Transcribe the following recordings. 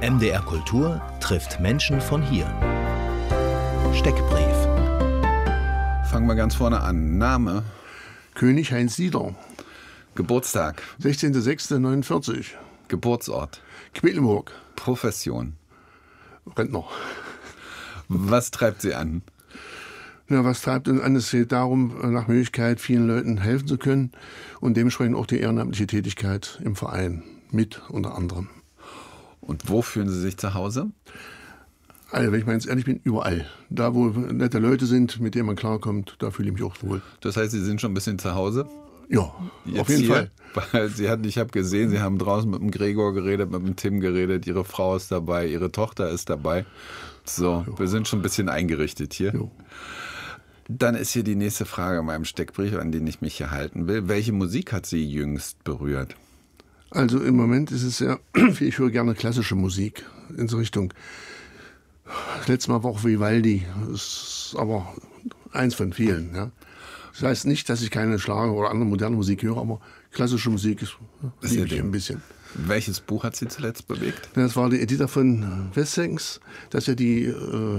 MDR Kultur trifft Menschen von hier. Steckbrief. Fangen wir ganz vorne an. Name? König Heinz Dieter. Geburtstag? 16.06.49. Geburtsort? Quedlinburg. Profession? Rentner. Was treibt Sie an? Ja, was treibt uns an? Es geht darum, nach Möglichkeit vielen Leuten helfen zu können und dementsprechend auch die ehrenamtliche Tätigkeit im Verein mit unter anderem. Und wo fühlen Sie sich zu Hause? Also, wenn ich mal ganz ehrlich bin, überall. Da, wo nette Leute sind, mit denen man klarkommt, da fühle ich mich auch wohl. Das heißt, Sie sind schon ein bisschen zu Hause? Ja, Jetzt auf jeden hier, Fall. Weil ich habe gesehen, Sie haben draußen mit dem Gregor geredet, mit dem Tim geredet, Ihre Frau ist dabei, Ihre Tochter ist dabei. So, wir sind schon ein bisschen eingerichtet hier. Jo. Dann ist hier die nächste Frage in meinem Steckbrief, an den ich mich hier halten will. Welche Musik hat Sie jüngst berührt? Also im Moment ist es ja, ich höre gerne klassische Musik in so Richtung. Das letzte Mal war auch Vivaldi, das ist aber eins von vielen. Ja. Das heißt nicht, dass ich keine Schlager oder andere moderne Musik höre, aber klassische Musik liebe ich ein bisschen. Welches Buch hat Sie zuletzt bewegt? Das war die Editha von Wessex, das ist ja die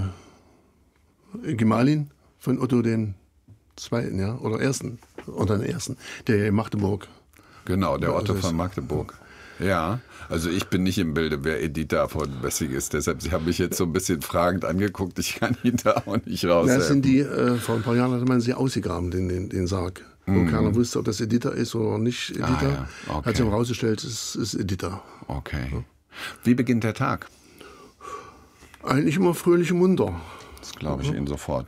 Gemahlin von Otto den Zweiten, ja, oder Ersten, oder den Ersten, der in Magdeburg. Genau, der Otto von Magdeburg. Ja, also ich bin nicht im Bilde, wer Editha von Wessing ist. Deshalb, Sie haben mich jetzt so ein bisschen fragend angeguckt. Ich kann Ihnen da auch nicht raus. Das sind die, vor ein paar Jahren hatte man sie ausgegraben, den Sarg. Wo keiner wusste, ob das Editha ist oder nicht Editha. Ja. Okay. Hat sich herausgestellt, es ist Editha. Okay. Wie beginnt der Tag? Eigentlich immer fröhlich und munter. Das glaube ich Ihnen sofort.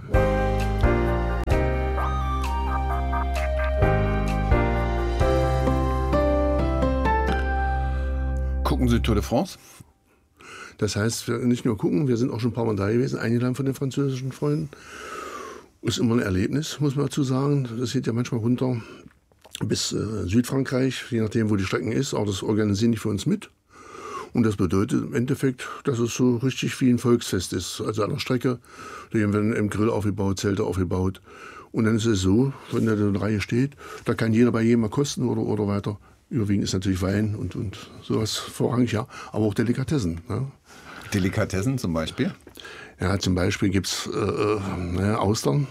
Gucken Sie Tour de France? Das heißt, wir nicht nur gucken, wir sind auch schon ein paar Mal da gewesen, eingeladen von den französischen Freunden. Ist immer ein Erlebnis, muss man dazu sagen. Das geht ja manchmal runter bis Südfrankreich, je nachdem, wo die Strecken ist. Auch das organisieren die für uns mit. Und das bedeutet im Endeffekt, dass es so richtig wie ein Volksfest ist. Also an der Strecke, da werden im Grill aufgebaut, Zelte aufgebaut. Und dann ist es so, wenn da eine Reihe steht, da kann jeder bei jedem mal kosten oder weiter. Überwiegend ist natürlich Wein und sowas vorrangig, ja. Aber auch Delikatessen. Ja. Delikatessen zum Beispiel? Ja, zum Beispiel gibt es Austern,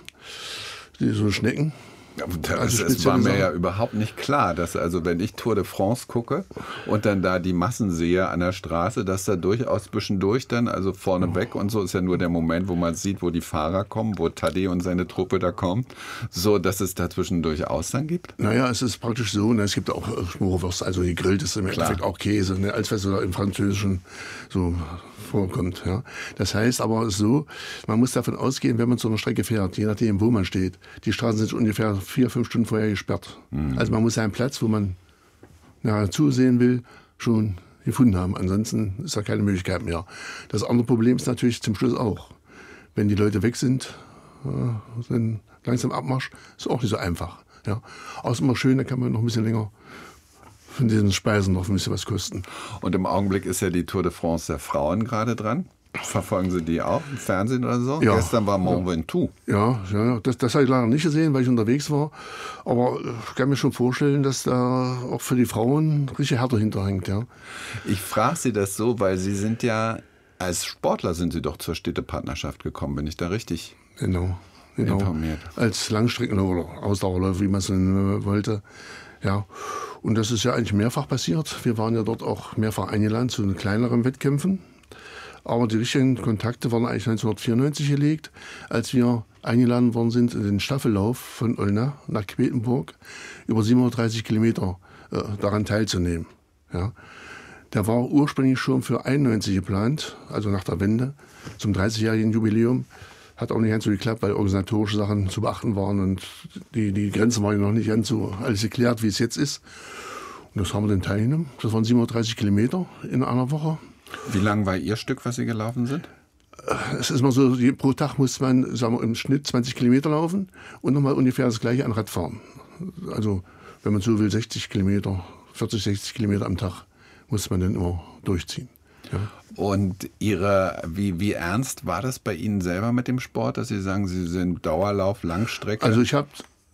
so Schnecken. Es war mir ja überhaupt nicht klar, dass also wenn ich Tour de France gucke und dann da die Massen sehe an der Straße, dass da durchaus zwischendurch dann, also vorneweg und so ist ja nur der Moment, wo man sieht, wo die Fahrer kommen, wo Tadej und seine Truppe da kommen, so dass es da zwischendurch Austern gibt? Naja, es ist praktisch so, ne, es gibt auch Schmorwurst, also gegrillt ist im Endeffekt auch Käse, ne, als was so im Französischen so vorkommt. Ja. Das heißt aber so, man muss davon ausgehen, wenn man zu einer Strecke fährt, je nachdem, wo man steht, die Straßen sind ungefähr 4-5 Stunden vorher gesperrt. Also man muss seinen Platz, wo man zusehen will, schon gefunden haben. Ansonsten ist da keine Möglichkeit mehr. Das andere Problem ist natürlich zum Schluss auch, wenn die Leute weg sind, dann langsam Abmarsch, ist auch nicht so einfach. Ja. Außer immer schön, da kann man noch ein bisschen länger von diesen Speisen noch ein bisschen was kosten. Und im Augenblick ist ja die Tour de France der Frauen gerade dran. Verfolgen Sie die auch im Fernsehen oder so? Ja. Gestern war Mont Ventoux. Ja, das habe ich leider nicht gesehen, weil ich unterwegs war. Aber ich kann mir schon vorstellen, dass da auch für die Frauen richtig härter hinterhängt. Ja. Ich frage Sie das so, weil Sie sind ja, als Sportler sind Sie doch zur Städtepartnerschaft gekommen. Bin ich da richtig informiert? Als Langstrecken- oder Ausdauerläufer, wie man es nennen wollte. Ja. Und das ist ja eigentlich mehrfach passiert. Wir waren ja dort auch mehrfach eingeladen zu kleineren Wettkämpfen. Aber die richtigen Kontakte waren eigentlich 1994 gelegt, als wir eingeladen worden sind, in den Staffellauf von Olna nach Quedlinburg über 730 Kilometer daran teilzunehmen. Ja. Der war ursprünglich schon für 91 geplant, also nach der Wende, zum 30-jährigen Jubiläum. Hat auch nicht ganz so geklappt, weil organisatorische Sachen zu beachten waren und die Grenzen waren ja noch nicht ganz so alles geklärt, wie es jetzt ist. Und das haben wir dann teilgenommen. Das waren 730 Kilometer in einer Woche. Wie lang war Ihr Stück, was Sie gelaufen sind? Es ist mal so, pro Tag muss man, sagen wir, im Schnitt 20 Kilometer laufen und nochmal ungefähr das gleiche an Rad fahren. Also, wenn man so will, 60 Kilometer, 40, 60 Kilometer am Tag muss man dann immer durchziehen. Ja. Und wie ernst war das bei Ihnen selber mit dem Sport, dass Sie sagen, Sie sind Dauerlauf, Langstrecke? Also ich habe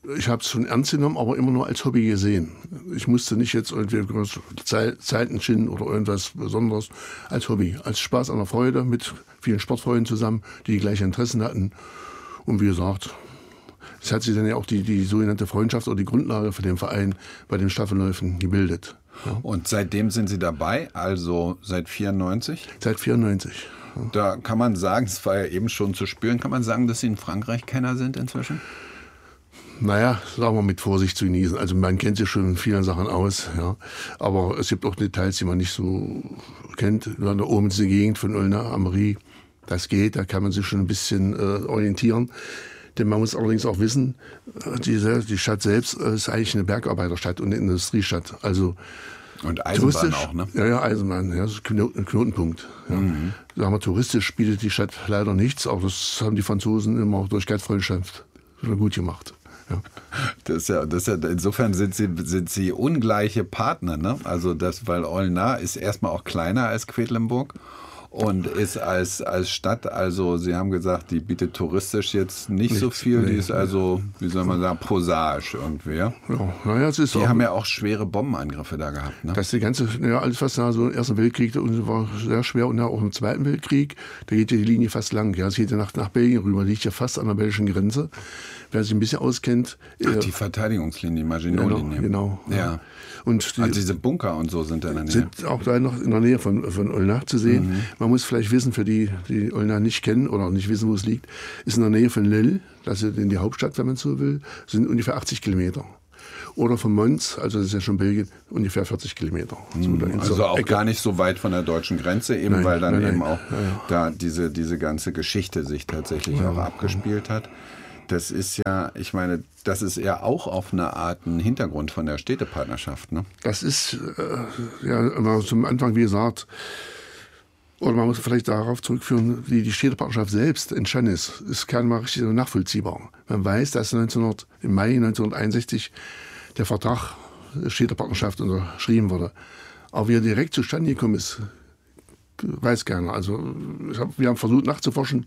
ich habe es schon ernst genommen, aber immer nur als Hobby gesehen. Ich musste nicht jetzt irgendwie Zeiten schinden oder irgendwas Besonderes, als Hobby, als Spaß an der Freude mit vielen Sportfreunden zusammen, die gleiche Interessen hatten. Und wie gesagt, es hat sich dann ja auch die sogenannte Freundschaft oder die Grundlage für den Verein bei den Staffelläufen gebildet. Ja. Und seitdem sind Sie dabei, also seit 94? Seit 94. Ja. Da kann man sagen, es war ja eben schon zu spüren, kann man sagen, dass Sie in Frankreich Kenner sind inzwischen? Naja, sagen wir mit Vorsicht zu genießen. Also man kennt sich schon in vielen Sachen aus, ja. Aber es gibt auch Details, die man nicht so kennt. Da oben ist die Gegend von Aulnay-Ammery. Das geht, da kann man sich schon ein bisschen orientieren. Denn man muss allerdings auch wissen, die Stadt selbst ist eigentlich eine Bergarbeiterstadt und eine Industriestadt. Also und Eisenbahn auch, ne? Ja, Eisenbahn, ja, das ist ein Knotenpunkt. Ja. Sagen wir, touristisch bietet die Stadt leider nichts, aber das haben die Franzosen immer durch Gastfreundschaft gut gemacht. Ja. Das ist ja, insofern sind sie ungleiche Partner, ne? Also weil Aulnay ist erstmal auch kleiner als Quedlinburg. Und ist als Stadt, also Sie haben gesagt, die bietet touristisch jetzt nicht so viel, die ist also, wie soll man sagen, prosaisch irgendwie. Ja? Ja, naja, es ist die haben ja auch schwere Bombenangriffe da gehabt. Ne? Das die ganze, ja, alles was nach so im Ersten Weltkrieg war sehr schwer und auch im Zweiten Weltkrieg, da geht ja die Linie fast lang. Ja, es geht ja nach Belgien rüber, liegt ja fast an der belgischen Grenze. Wer sich ein bisschen auskennt. Ach, die Verteidigungslinie, die Maginot-Linie. Genau. Ja. Und also diese Bunker und so sind da in der Nähe. Sind auch da noch in der Nähe von Aulnay zu sehen. Man muss vielleicht wissen, für die Aulnay nicht kennen oder nicht wissen, wo es liegt, ist in der Nähe von Lille, das ist in die Hauptstadt, wenn man so will, sind ungefähr 80 Kilometer. Oder von Mons, also das ist ja schon Belgien, ungefähr 40 Kilometer. Also auch gar nicht so weit von der deutschen Grenze, eben weil dann eben auch da diese ganze Geschichte sich tatsächlich auch abgespielt hat. Das ist ja, ich meine, das ist ja auch auf eine Art ein Hintergrund von der Städtepartnerschaft, ne? Das ist, ja, zum Anfang, wie gesagt, oder man muss vielleicht darauf zurückführen, wie die Städtepartnerschaft selbst entstanden ist. Ist gar nicht mal richtig nachvollziehbar. Man weiß, dass im Mai 1961 der Vertrag der Städtepartnerschaft unterschrieben wurde. Aber wie er direkt zustande gekommen ist, weiß keiner. Also wir haben versucht nachzuforschen.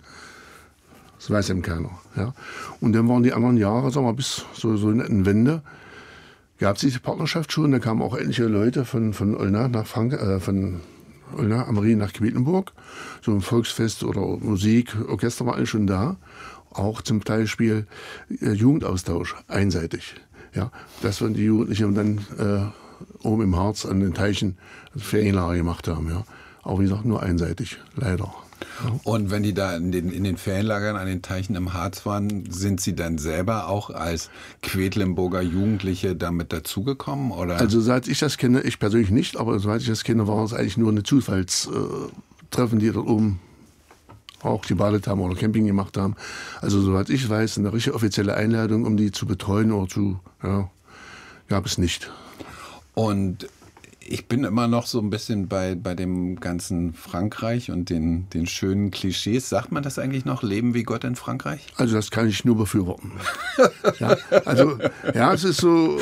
Das weiß eben keiner. Ja. Und dann waren die anderen Jahre, sagen wir, bis so in Wende, gab es diese Partnerschaft schon. Da kamen auch etliche Leute von Aulnay nach von Aulnay-Ammery nach Quedlinburg. So ein Volksfest oder Musik, Orchester war alles schon da. Auch zum Beispiel Jugendaustausch, einseitig. Ja. Das waren die Jugendlichen dann oben im Harz an den Teichen Ferienlager gemacht haben. Ja. Aber wie gesagt, nur einseitig, leider. Und wenn die da in den Ferienlagern an den Teichen im Harz waren, sind Sie dann selber auch als Quedlinburger Jugendliche damit dazugekommen? Oder? Also seit ich das kenne, ich persönlich nicht, aber seit ich das kenne, war es eigentlich nur eine Zufallstreffen, die dort oben auch gebadet haben oder Camping gemacht haben. Also soweit ich weiß, eine richtige offizielle Einladung, um die zu betreuen oder gab es nicht. Und ich bin immer noch so ein bisschen bei dem ganzen Frankreich und den schönen Klischees. Sagt man das eigentlich noch, Leben wie Gott in Frankreich? Also das kann ich nur befürworten. Es ist so,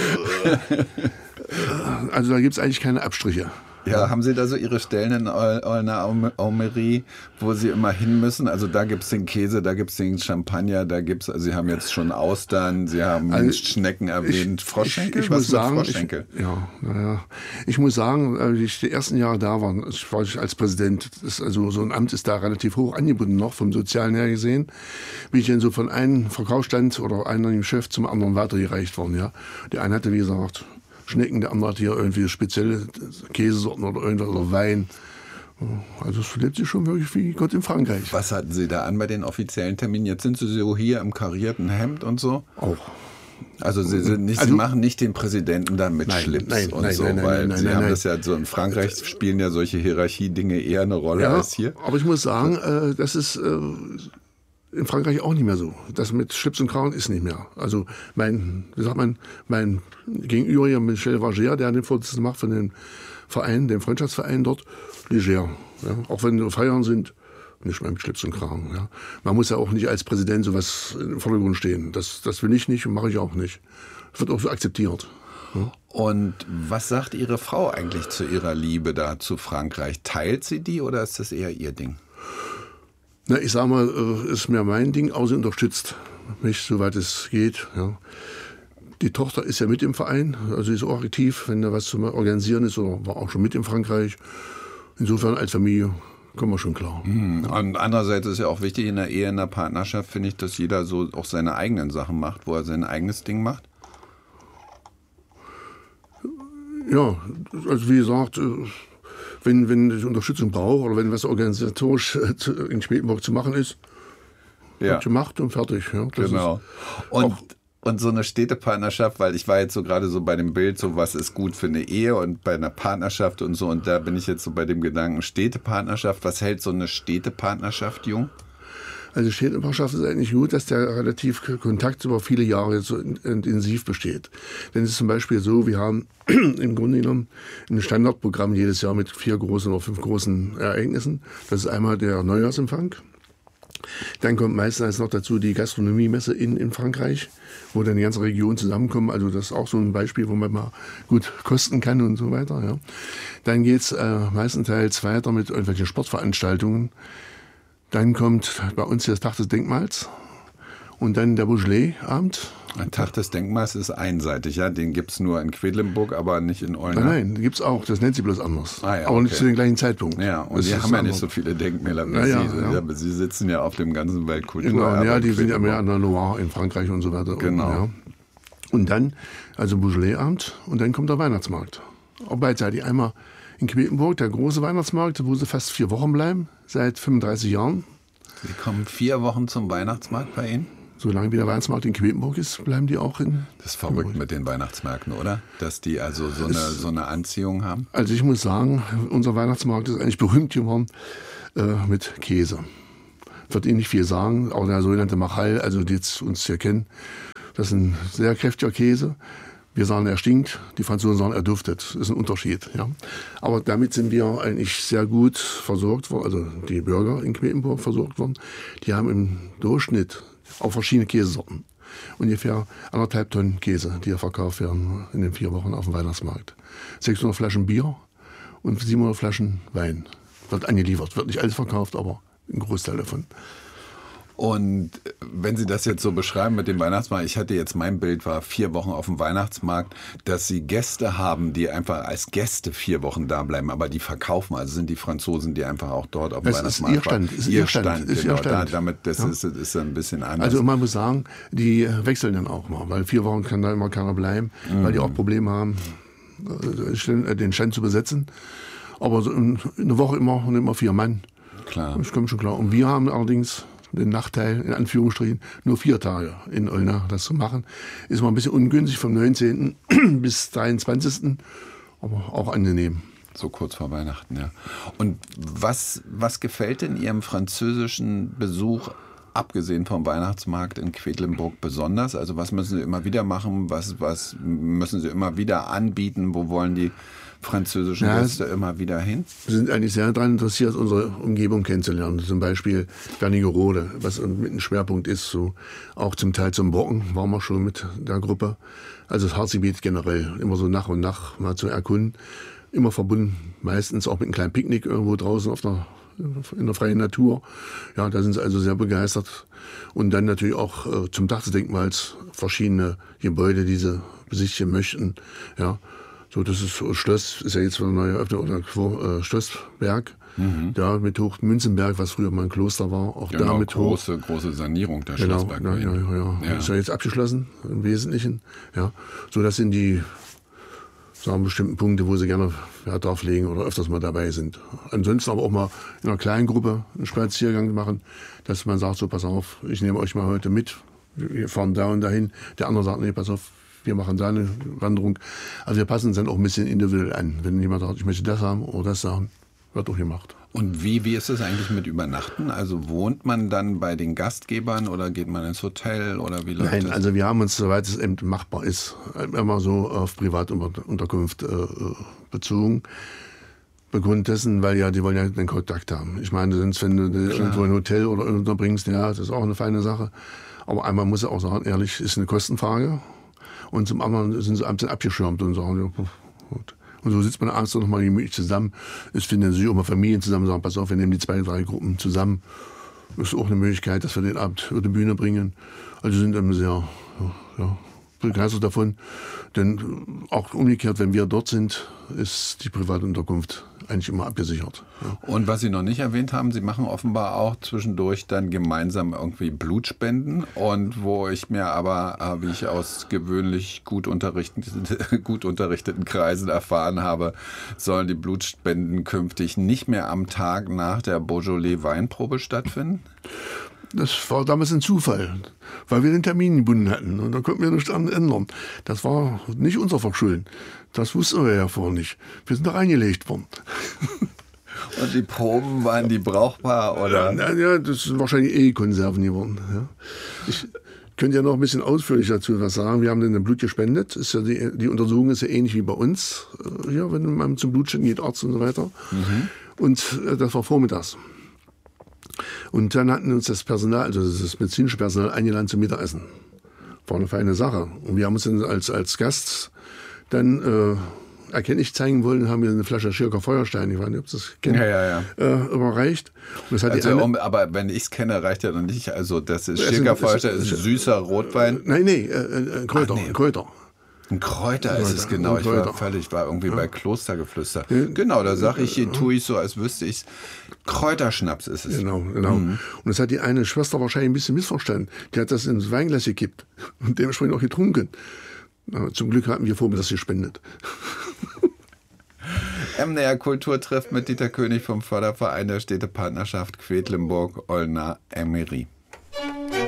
also da gibt es eigentlich keine Abstriche. Ja, haben Sie da so Ihre Stellen in Aulnay-Ammery, wo Sie immer hin müssen? Also da gibt es den Käse, da gibt es den Champagner, da gibt es, also Sie haben jetzt schon Austern, Sie haben Schnecken erwähnt, Froschschenkel? Ich muss sagen, Froschschenkel? Ich muss sagen, als ich die ersten Jahre da war ich als Präsident, also so ein Amt ist da relativ hoch angebunden noch, vom Sozialen her gesehen, bin ich dann so von einem Verkaufsstand oder einem Chef zum anderen weitergereicht worden. Ja. Der eine hatte, wie gesagt, Schnecken, der andere hat hier irgendwie spezielle Käsesorten oder irgendwas oder Wein. Also es lebt sich schon wirklich wie Gott in Frankreich. Was hatten Sie da an bei den offiziellen Terminen? Jetzt sind Sie so hier im karierten Hemd und so? Auch. Also Sie machen nicht den Präsidenten dann mit Schlips und so, weil Sie haben das ja so in Frankreich spielen ja solche Hierarchiedinge eher eine Rolle als hier. Aber ich muss sagen, das ist in Frankreich auch nicht mehr so. Das mit Schlips und Kragen ist nicht mehr. Also mein Gegenüber hier, Michel Vager, der den Vorsitzenden macht von dem Verein, dem Freundschaftsverein dort, leger. Ja. Auch wenn Feiern sind, nicht mehr mit Schlips und Kragen. Ja. Man muss ja auch nicht als Präsident sowas im Vordergrund stehen. Das will ich nicht und mache ich auch nicht. Das wird auch so akzeptiert. Ja. Und was sagt Ihre Frau eigentlich zu ihrer Liebe da zu Frankreich? Teilt sie die oder ist das eher ihr Ding? Na, ich sag mal, ist mir mein Ding, außer unterstützt mich, soweit es geht. Ja. Die Tochter ist ja mit im Verein, also ist auch aktiv, wenn da was zu organisieren ist, oder war auch schon mit in Frankreich. Insofern als Familie kommen wir schon klar. Und andererseits ist ja auch wichtig in der Ehe, in der Partnerschaft, finde ich, dass jeder so auch seine eigenen Sachen macht, wo er sein eigenes Ding macht. Ja, also wie gesagt, wenn ich Unterstützung brauche oder wenn was organisatorisch in Spätenburg zu machen ist, wird gemacht und fertig. Ja, genau. Und so eine Städtepartnerschaft, weil ich war jetzt so gerade so bei dem Bild, so was ist gut für eine Ehe und bei einer Partnerschaft und so, und da bin ich jetzt so bei dem Gedanken Städtepartnerschaft. Was hält so eine Städtepartnerschaft jung? Also Städtepartnerschaft ist eigentlich gut, dass der relativ Kontakt über viele Jahre so intensiv besteht. Denn es ist zum Beispiel so, wir haben im Grunde genommen ein Standardprogramm jedes Jahr mit 4 großen oder 5 großen Ereignissen. Das ist einmal der Neujahrsempfang. Dann kommt meistens noch dazu die Gastronomiemesse in Frankreich, wo dann die ganze Region zusammenkommt. Also das ist auch so ein Beispiel, wo man mal gut kosten kann und so weiter. Ja. Dann geht es meistenteils weiter mit irgendwelchen Sportveranstaltungen. Dann kommt bei uns das Tag des Denkmals und dann der Beaujolais-Abend. Ein Tag des Denkmals ist einseitig, ja? Den gibt es nur in Quedlinburg, aber nicht in Olna. Nein, den gibt es auch. Das nennt sie bloß anders. Aber nicht zu dem gleichen Zeitpunkt. Ja, und Sie haben ja nicht so viele Denkmäler wie Sie. Ja. Sie sitzen ja auf dem ganzen Weltkulturerbe. Genau, ja, die sind ja mehr an der Loire in Frankreich und so weiter. Genau. Ja. Und dann, also Beaujolais-Abend und dann kommt der Weihnachtsmarkt. Auch beidseitig. Einmal in Quedlinburg, der große Weihnachtsmarkt, wo sie fast 4 Wochen bleiben, seit 35 Jahren. Sie kommen 4 Wochen zum Weihnachtsmarkt bei Ihnen? Solange wie der Weihnachtsmarkt in Quedlinburg ist, bleiben die auch in. Das ist verrückt mit den Weihnachtsmärkten, oder? Dass die also so eine Anziehung haben? Also ich muss sagen, unser Weihnachtsmarkt ist eigentlich berühmt geworden mit Käse. Ich würde Ihnen nicht viel sagen, auch der sogenannte Machal, also die jetzt uns hier kennen, das ist ein sehr kräftiger Käse. Wir sagen, er stinkt, die Franzosen sagen, er duftet. Das ist ein Unterschied. Ja. Aber damit sind wir eigentlich sehr gut versorgt worden, also die Bürger in Quedlinburg versorgt worden. Die haben im Durchschnitt auch verschiedene Käsesorten. Ungefähr 1,5 Tonnen Käse, die verkauft werden in den 4 Wochen auf dem Weihnachtsmarkt. 600 Flaschen Bier und 700 Flaschen Wein wird angeliefert. Wird nicht alles verkauft, aber ein Großteil davon. Und wenn Sie das jetzt so beschreiben mit dem Weihnachtsmarkt, ich hatte jetzt, mein Bild war 4 Wochen auf dem Weihnachtsmarkt, dass Sie Gäste haben, die einfach als Gäste 4 Wochen da bleiben, aber die verkaufen, also sind die Franzosen, die einfach auch dort auf dem Weihnachtsmarkt waren. Das ist ihr Stand. Das ist ein bisschen anders. Also man muss sagen, die wechseln dann auch mal, weil 4 Wochen kann da immer keiner bleiben, weil die auch Probleme haben, den Stand zu besetzen. Aber so in einer Woche immer 4 Mann. Klar. Das kommt schon klar. Und wir haben allerdings den Nachteil, in Anführungsstrichen, nur 4 Tage in Olna das zu machen. Ist mal ein bisschen ungünstig vom 19. bis 23. Aber auch angenehm. So kurz vor Weihnachten, ja. Und was gefällt in Ihrem französischen Besuch, abgesehen vom Weihnachtsmarkt in Quedlinburg, besonders? Also was müssen Sie immer wieder machen? Was müssen Sie immer wieder anbieten? Wo wollen die französischen Gäste immer wieder hin? Wir sind eigentlich sehr daran interessiert, unsere Umgebung kennenzulernen. Zum Beispiel Wernigerode, was mit einem Schwerpunkt ist. So auch zum Teil zum Brocken waren wir schon mit der Gruppe. Also das Harzgebiet generell, immer so nach und nach mal zu erkunden. Immer verbunden, meistens auch mit einem kleinen Picknick irgendwo draußen in der freien Natur. Ja, da sind sie also sehr begeistert. Und dann natürlich auch zum Tag des Denkmals verschiedene Gebäude, die sie besichtigen möchten. Ja. So, das ist Schloss, ist ja jetzt eine neue Eröffnung, oder Schlossberg, da mit Hochmünzenberg, was früher mal ein Kloster war, auch genau, da mit große Sanierung der Schlossberg. Ja. Ist ja jetzt abgeschlossen, im Wesentlichen. Ja. So, das sind die bestimmten Punkte, wo sie gerne Wert drauf legen oder öfters mal dabei sind. Ansonsten aber auch mal in einer kleinen Gruppe einen Spaziergang machen, dass man sagt, so pass auf, ich nehme euch mal heute mit, wir fahren da und dahin. Der andere sagt, nee, pass auf, wir machen da eine Wanderung. Also wir passen uns dann auch ein bisschen individuell an. Wenn jemand sagt, ich möchte das haben oder das haben, wird auch gemacht. Und wie ist es eigentlich mit Übernachten? Also wohnt man dann bei den Gastgebern oder geht man ins Hotel oder wie läuft das? Nein, also wir haben uns, soweit es eben machbar ist, immer so auf Privatunterkunft bezogen. Begrund dessen, weil die wollen ja den Kontakt haben. Ich meine, sonst, wenn du irgendwo ein Hotel oder unterbringst, ja, das ist auch eine feine Sache. Aber einmal muss ich auch sagen, ehrlich, ist eine Kostenfrage. Und zum anderen sind sie abends abgeschirmt und sagen, ja, gut. Und so sitzt man abends noch mal gemütlich zusammen. Es finden sich auch mal Familien zusammen und sagen, pass auf, wir nehmen die 2, 3 Gruppen zusammen. Das ist auch eine Möglichkeit, dass wir den Abend über die Bühne bringen. Also sind dann sehr begeistert davon. Denn auch umgekehrt, wenn wir dort sind, ist die Privatunterkunft eigentlich immer abgesichert. Ja. Und was Sie noch nicht erwähnt haben, Sie machen offenbar auch zwischendurch dann gemeinsam irgendwie Blutspenden. Und wo ich mir aber, wie ich aus gewöhnlich gut unterrichteten Kreisen erfahren habe, sollen die Blutspenden künftig nicht mehr am Tag nach der Beaujolais-Weinprobe stattfinden? Das war damals ein Zufall, weil wir den Termin gebunden hatten und da konnten wir nichts ändern. Das war nicht unser Verschulden. Das wussten wir ja vorher nicht. Wir sind da reingelegt worden. Und die Proben, waren die brauchbar, oder? Ja, das sind wahrscheinlich Konserven geworden. Ja. Ich könnte ja noch ein bisschen ausführlich dazu was sagen. Wir haben dann Blut gespendet. Ist ja die Untersuchung ist ja ähnlich wie bei uns. Hier, wenn man zum Blutspenden geht, Arzt und so weiter. Und das war vormittags. Und dann hatten uns das Personal, also das medizinische Personal, eingeladen zum Mittagessen. War eine feine Sache. Und wir haben uns dann als Gast dann erkenntlich zeigen wollen, haben wir eine Flasche Schirker Feuerstein, ich weiß nicht, ob Sie das kennen, überreicht. Und das hat aber wenn ich es kenne, reicht ja noch nicht. Also das ist Schirker Feuerstein, ist süßer Rotwein. Nein, Kräuter. Kräuter. Ein Kräuter ist es, genau. Ich war irgendwie bei Klostergeflüster. Genau, da sage ich, tue ich so, als wüsste ich es. Kräuterschnaps ist es. Genau. Und das hat die eine Schwester wahrscheinlich ein bisschen missverstanden. Die hat das ins Weinglas gekippt und dementsprechend auch getrunken. Zum Glück hatten wir vormittags gespendet. MDR Kultur trifft mit Dieter König vom Förderverein der Städtepartnerschaft Quedlinburg-Olna-Emmery.